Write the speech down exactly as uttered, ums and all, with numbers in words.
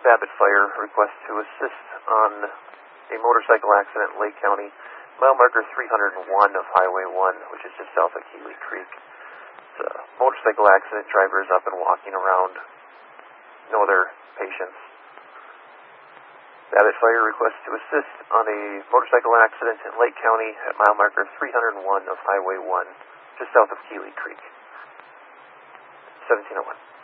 Babbitt Fire requests to assist on a motorcycle accident in Lake County, mile marker three hundred one of Highway one, which is just south of Keeley Creek. It's a motorcycle accident, driver is up and walking around, no other patients. Babbitt Fire requests to assist on a motorcycle accident in Lake County at mile marker three hundred one of Highway one, just south of Keeley Creek. seventeen oh one.